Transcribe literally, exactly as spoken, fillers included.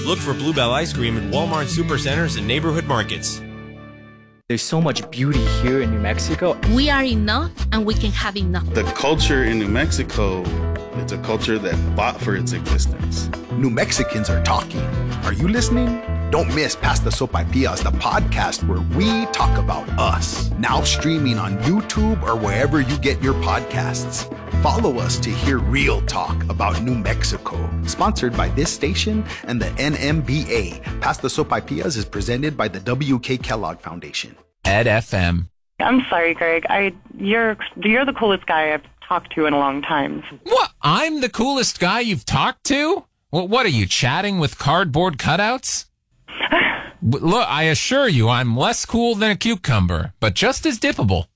Look for Bluebell Ice Cream at Walmart Supercenters and neighborhood markets. There's so much beauty here in New Mexico. We are enough, and we can have enough. The culture in New Mexico, it's a culture that fought for its existence. New Mexicans are talking. Are you listening? Don't miss Past the Sopaipillas, the podcast where we talk about us. Now streaming on YouTube or wherever you get your podcasts. Follow us to hear real talk about New Mexico. Sponsored by this station and the N M B A. Past the Sopaipillas is presented by the W K Kellogg Foundation. Ed F M. I'm sorry, Greg. I you're you're the coolest guy I've talked to in a long time. What? I'm the coolest guy you've talked to? What, what are you, chatting with cardboard cutouts? Look, I assure you I'm less cool than a cucumber, but just as dippable.